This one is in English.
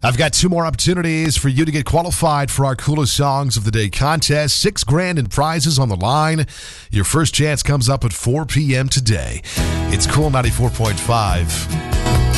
I've got two more opportunities for you to get qualified for our Coolest Songs of the Day contest. $6,000 in prizes on the line. Your first chance comes up at 4 p.m. today. It's Cool 94.5.